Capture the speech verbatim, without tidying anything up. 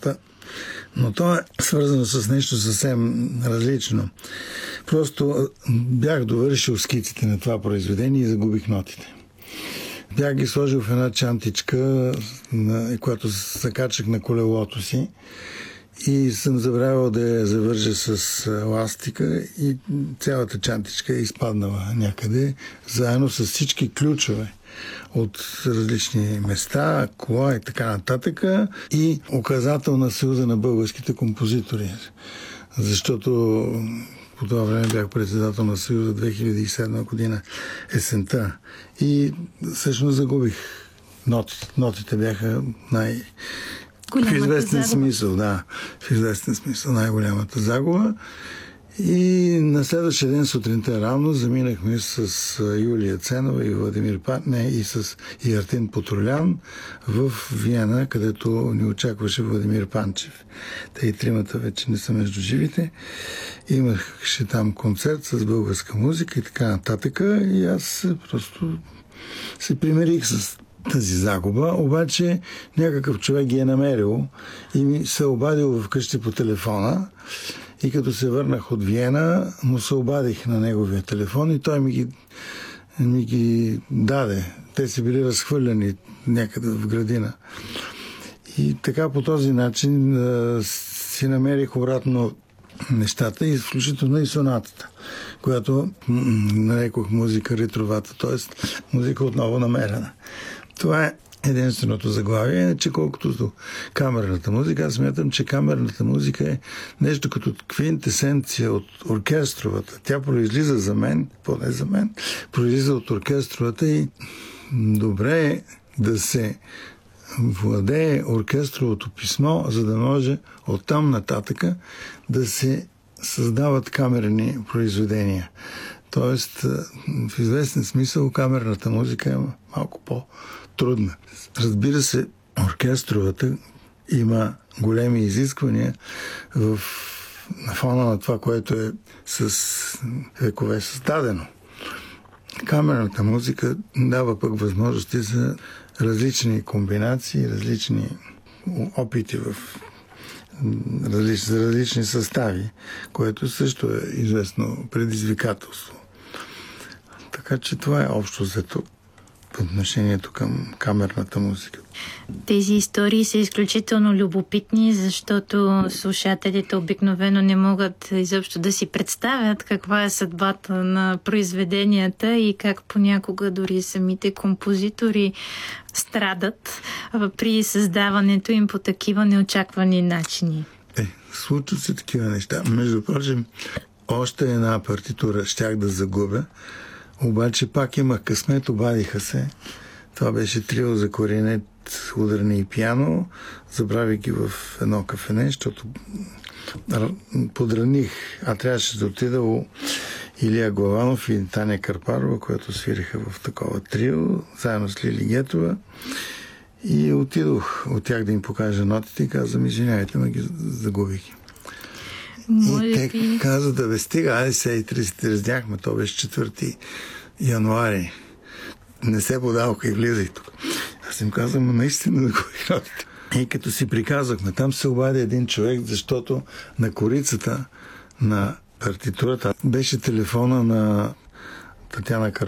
нотата, но то е свързано с нещо съвсем различно. Просто бях довършил скиците на това произведение и загубих нотите. Бях ги сложил в една чантичка, която закачах на колелото си, и съм забравил да я завържа с ластика и цялата чантичка е изпаднала някъде, заедно с всички ключове от различни места, кола и така нататък, и указател на Съюза на българските композитори. Защото по това време бях председател на Съюза две хиляди и седма година, есента. И всъщност загубих нотите. Нотите бяха най... Голямата в известен загуба. смисъл, да. В известен смисъл най-голямата загуба. И на следващия ден сутринта рано заминахме с Юлия Ценова и Владимир Патне и с и Артин Потролян в Виена, където ни очакваше Владимир Панчев. Те и тримата вече не са между живите. Имаше там концерт с българска музика и така нататък. И аз просто се примирих с тази загуба, обаче някакъв човек ги е намерил и ми се обадил вкъщи по телефона, и като се върнах от Виена, му се обадих на неговия телефон и той ми ги, ми ги даде. Те са били разхвърляни някъде в градина. И така по този начин а, си намерих обратно нещата, и включително и сонатата, която нарекох музика ретровата, т.е. музика отново намерена. Това е единственото заглавие, че колкото до камерната музика, аз смятам, че камерната музика е нещо като квинтесенция от оркестровата. Тя произлиза за мен, поне за мен, произлиза от оркестровата, и добре е да се владее оркестровото писмо, за да може оттам нататъка да се създават камерни произведения. Тоест, в известен смисъл, камерната музика е малко по-трудна. Разбира се, оркестровата има големи изисквания в на фона на това, което е с векове създадено. Камерната музика дава пък възможности за различни комбинации, различни опити в различни, за различни състави, което също е известно предизвикателство. Така че това е общо взето по отношението към камерната музика. Тези истории са изключително любопитни, защото слушателите обикновено не могат изобщо да си представят каква е съдбата на произведенията и как понякога дори самите композитори страдат при създаването им по такива неочаквани начини. Е, случват се такива неща. Между прочим, още една партитура щях да загубя, обаче пак имах късмет, обадиха се. Това беше трио за кларинет, ударне и пиано. Забравих ги в едно кафене, защото подраних, а трябваше да отида у Илия Главанов и Таня Карпарова, която свириха в такова трио, заедно с Лили Гетова. И отидох от тях да им покажа нотите и казвам, извинявайте, ме ги загубих. Може и те би... казват, да бе, стига, айде сега и тридесет раздяхме, то беше четвърти януари. Не се подаваха и влизай тук. Аз им казвам, наистина загубих нотите. И като си приказахме, там се обади един човек, защото на корицата на партитурата беше телефона на Татяна Карпарова.